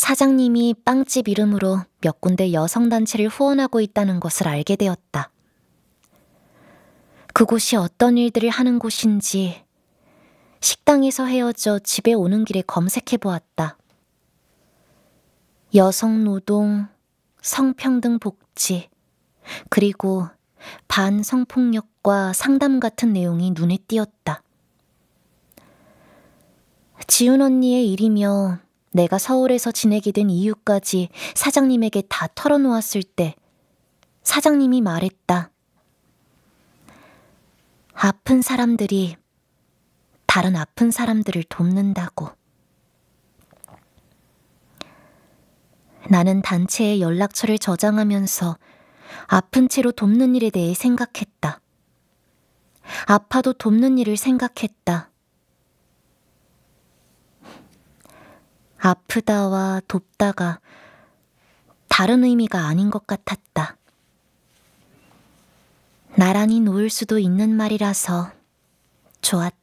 사장님이 빵집 이름으로 몇 군데 여성단체를 후원하고 있다는 것을 알게 되었다. 그곳이 어떤 일들을 하는 곳인지 식당에서 헤어져 집에 오는 길에 검색해보았다. 여성노동, 성평등 복지, 그리고 반성폭력과 상담 같은 내용이 눈에 띄었다. 지훈 언니의 일이며 내가 서울에서 지내게 된 이유까지 사장님에게 다 털어놓았을 때 사장님이 말했다. 아픈 사람들이 다른 아픈 사람들을 돕는다고. 나는 단체의 연락처를 저장하면서 아픈 채로 돕는 일에 대해 생각했다. 아파도 돕는 일을 생각했다. 아프다와 돕다가 다른 의미가 아닌 것 같았다. 나란히 놓을 수도 있는 말이라서 좋았다.